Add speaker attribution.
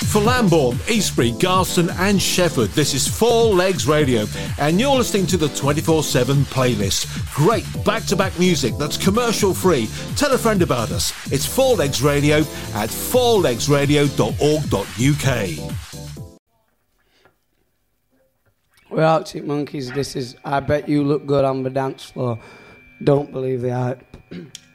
Speaker 1: For Lambourne, Eastbury, Garston and Shefford, this is Four Legs Radio, and you're listening to the 24/7 playlist. Great back-to-back music that's commercial-free. Tell a friend about us. It's Four Legs Radio at fourlegsradio.org.uk.
Speaker 2: We're Arctic Monkeys. This is I Bet You Look Good on the Dance Floor. Don't believe the hype.